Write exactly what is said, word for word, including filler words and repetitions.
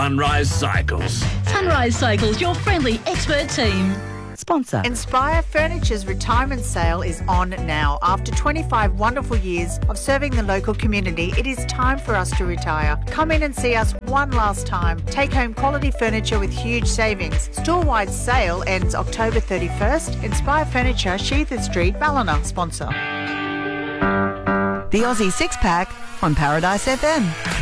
Sunrise Cycles. Sunrise Cycles, your friendly expert team. Sponsor. Inspire Furniture's retirement sale is on now. After twenty-five wonderful years of serving the local community, it is time for us to retire. Come in and see us one last time. Take home quality furniture with huge savings. Store-wide sale ends October thirty-first. Inspire Furniture, Sheathard Street, Ballina. Sponsor. The Aussie Six Pack on Paradise F M.